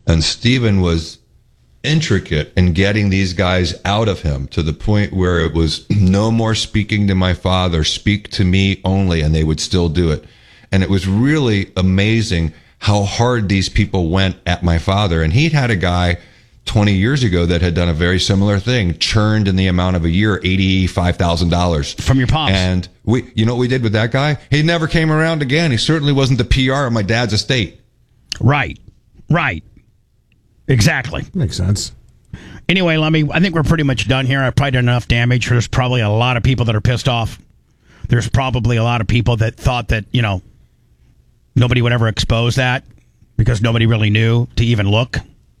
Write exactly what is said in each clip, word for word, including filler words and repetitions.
And Stephen was intricate in getting these guys out of him to the point where it was no more speaking to my father, speak to me only, and they would still do it. And it was really amazing how hard these people went at my father. And he'd had a guy twenty years ago that had done a very similar thing, churned in the amount of a year, eighty-five thousand dollars. From your pops. And we, you know what we did with that guy? He never came around again. He certainly wasn't the P R of my dad's estate. Right. Right. Exactly. Makes sense. Anyway, let me, I think we're pretty much done here. I've probably done enough damage. There's probably a lot of people that are pissed off. There's probably a lot of people that thought that, you know, nobody would ever expose that because nobody really knew to even look.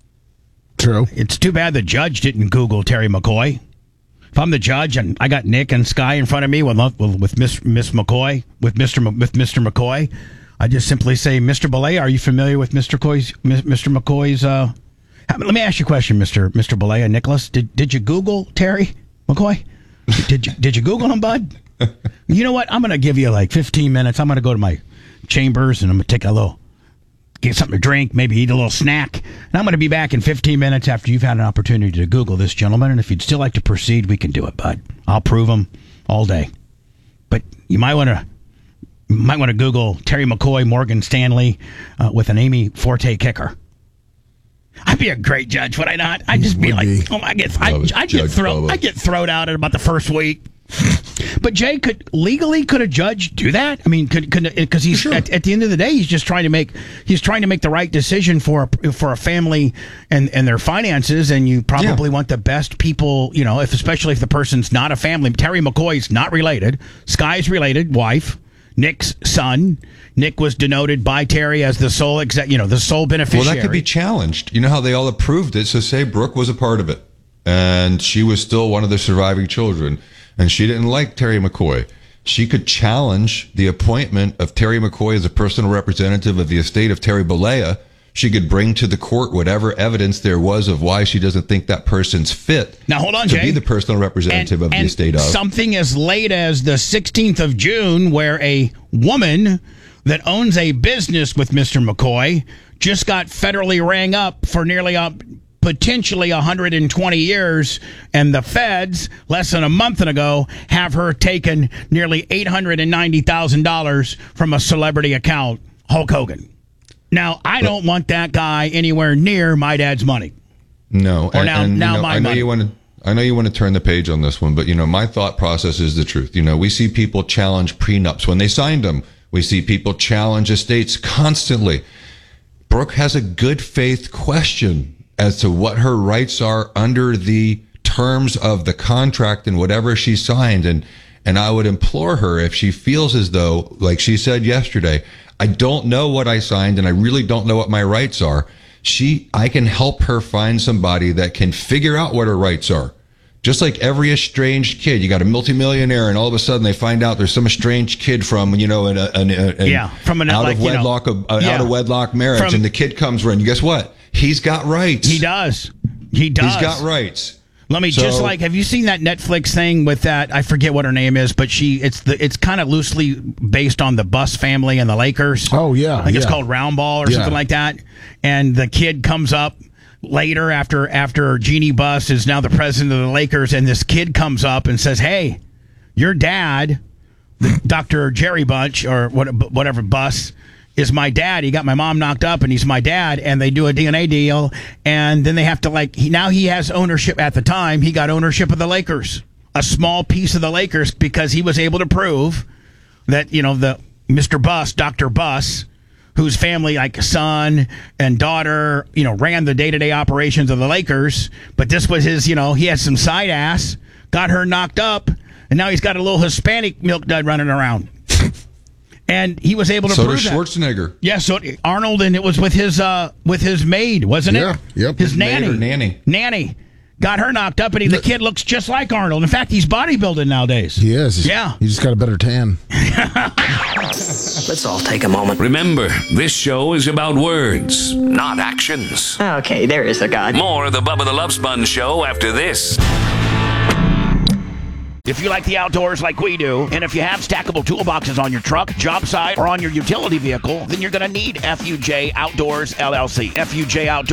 True. It's too bad the judge didn't Google Terry McCoy. If I'm the judge and I got Nick and Sky in front of me with with Miss Miss McCoy, with Mister M- with Mister McCoy, I just simply say, Mister Belay, are you familiar with Mister McCoy's Mister McCoy's? Uh, let me ask you a question, Mister Mister Belay, Nicholas. Did did you Google Terry McCoy? Did you did you Google him, bud? You know what? I'm going to give you like fifteen minutes. I'm going to go to my chambers and I'm going to take a little. Get something to drink, maybe eat a little snack. And I'm going to be back in fifteen minutes after you've had an opportunity to Google this gentleman. And if you'd still like to proceed, we can do it, bud. I'll prove him all day. But you might want to might want to Google Terry McCoy, Morgan Stanley uh, with an Amy Forte kicker. I'd be a great judge, would I not? I'd just be Would like, be. oh, I get, I, I get thrown, I get thrown out at about the first week. But Jay, could legally could a judge do that? I mean, could could because he's Sure. at, at the end of the day, he's just trying to make he's trying to make the right decision for a, for a family and, and their finances, and you probably Yeah. want the best people, you know, if especially if the person's not a family. Terry McCoy's not related. Sky's related, wife. Nick's son. Nick was denoted by Terry as the sole exec, you know, the sole beneficiary. Well, that could be challenged. You know how they all approved it. So say Brooke was a part of it, and she was still one of the surviving children, and she didn't like Terry McCoy. She could challenge the appointment of Terry McCoy as a personal representative of the estate of Terry Bollea. She could bring to the court whatever evidence there was of why she doesn't think that person's fit. Now, hold on, to Jay. be the personal representative and, of and the estate of. Something as late as the sixteenth of June, where a woman that owns a business with Mister McCoy just got federally rang up for nearly a, potentially one hundred twenty years, and the feds, less than a month ago, have her taken nearly eight hundred ninety thousand dollars from a celebrity account, Hulk Hogan. Now, I don't want that guy anywhere near my dad's money. No, Or now- now you know, my I know money. you want to. I know you want to turn the page on this one, but you know my thought process is the truth. You know, we see people challenge prenups when they signed them. We see people challenge estates constantly. Brooke has a good faith question as to what her rights are under the terms of the contract and whatever she signed, and and I would implore her, if she feels as though, like she said yesterday, I don't know what I signed and I really don't know what my rights are. She, I can help her find somebody that can figure out what her rights are. Just like every estranged kid, you got a multimillionaire, and all of a sudden they find out there's some estranged kid from, you know, an, an, an Yeah, from an- out like, of you know, wedlock, a, a yeah. out of wedlock marriage, From- and the kid comes around. Guess what? He's got rights. He does. He does. He's got rights. Let me So- just like, have you seen that Netflix thing with that? I forget what her name is, but she, it's the, it's kind of loosely based on the Bus family and the Lakers. Oh, yeah, I think it's yeah. called Round Ball or Yeah. something like that. And the kid comes up later after, after Jeannie Buss is now the president of the Lakers. And this kid comes up and says, hey, your dad, the Doctor Jerry Bunch or what, whatever Buss, is my dad. He got my mom knocked up and he's my dad, and they do a D N A deal, and then they have to like he now he has ownership. At the time he got ownership of the Lakers, a small piece of the Lakers, because he was able to prove that, you know, the Mister Buss, Doctor Buss, whose family, like son and daughter, you know, ran the day-to-day operations of the Lakers, but this was his, you know, he had some side ass, got her knocked up, and now he's got a little Hispanic milk dud running around. And he was able to So prove does that. Schwarzenegger. Yeah, so Arnold, and it was with his uh with his maid, wasn't Yeah, it? yep. His His maid nanny. or nanny. Nanny. Got her knocked up, and he, the kid looks just like Arnold. In fact, he's bodybuilding nowadays. He is. Yeah. He just got a better tan. Let's all take a moment. Remember, this show is about words, not actions. Okay, there is a God. More of the Bubba the Love Sponge Show after this. If you like the outdoors like we do, and if you have stackable toolboxes on your truck, job site, or on your utility vehicle, then you're going to need F U J Outdoors L L C. F U J Outdoors